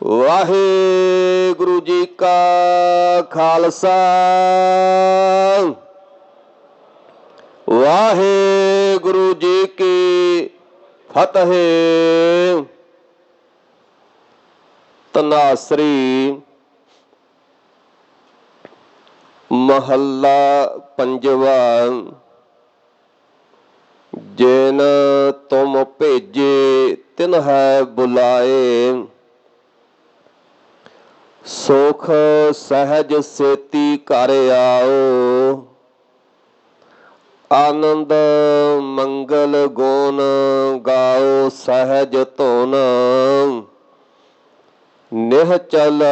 ਵਾਹਿਗੁਰੂ ਜੀ ਕਾ ਖਾਲਸਾ ਵਾਹਿਗੁਰੂ ਜੀ ਕੀ ਫਤਿਹ। ਤਨਾਸਰੀ ਮਹੱਲਾ ਪੰਜਵਾ। ਜਿਨ ਤੁਮ ਭੇਜੇ ਤਿਨ ਹੈ ਬੁਲਾਏ, ਸੁਖ ਸਹਿਜ ਸੇਤੀ ਘਰ ਆਓ। ਆਨੰਦ ਮੰਗਲ ਗੁਣ ਗਾਓ ਸਹਿਜ ਧੁਨ, ਨਿਹਚਲ